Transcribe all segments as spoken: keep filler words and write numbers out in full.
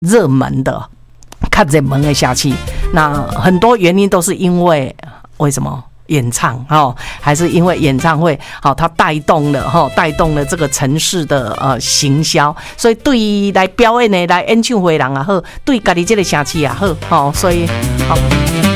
热门的、较热门的社区。那很多原因都是因为为什么？演唱哦，还是因为演唱会好、哦，它带动了哈、哦，带动了这个城市的呃行销，所以对于来表演的、来演唱会人也好，对家己这个城市也好，哦，所以好、哦、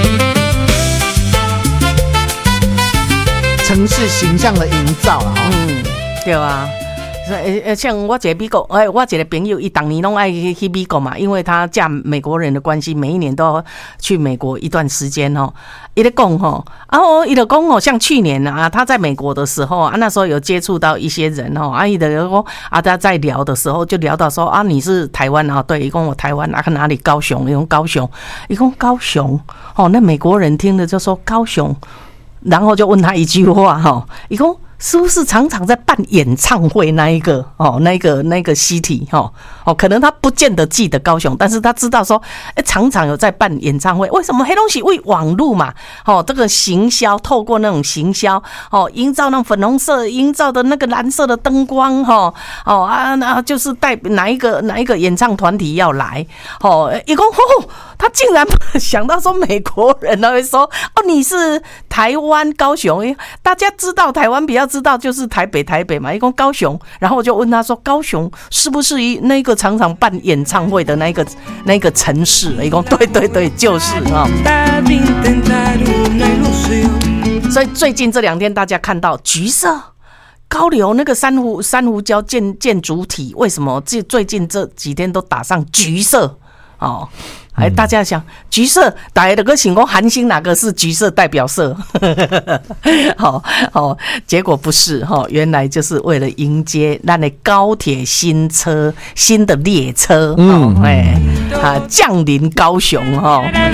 城市形象的营造啊， 嗯，对啊。像我一个美国，哎，我一个朋友，伊当年拢爱去美国嘛，因为他嫁美国人的关系，每一年都要去美国一段时间哦。伊咧讲吼，啊，我伊就讲吼，像去年啊，他在美国的时候啊，那时候有接触到一些人哦，啊，伊就讲啊，他在聊的时候就聊到说啊，你是台湾啊，对，伊讲我台湾啊，哪里高雄，伊讲高雄，伊讲高雄，哦，那美国人听了就说高雄，然后就问他一句话哈，伊讲。是不是常常在办演唱会那一个哦，那个那个 city 哦哦，可能他不见得记得高雄，但是他知道说，哎，常常有在办演唱会。为什么黑东西为网路嘛？哦，这个行销透过那种行销哦，营造那种粉红色，营造的那个蓝色的灯光哈哦啊，那就是带哪一个哪一个演唱团体要来哦，一共哦，他竟然想到说美国人呢会说哦，你是台湾高雄，大家知道台湾比较。知道就是台北台北嘛，一共高雄，然后我就问他说，高雄是不是一那个常常办演唱会的那个那个城市？一共对对对，就是啊、哦。所以最近这两天大家看到橘色高流那个珊瑚珊瑚礁建建筑体，为什么这最近这几天都打上橘色？哦。哎，大家想橘色，大家都个想讲韩星哪个是橘色代表色？好好，结果不是哈，原来就是为了迎接那的高铁新车新的列车，嗯，哎啊降临高雄哈，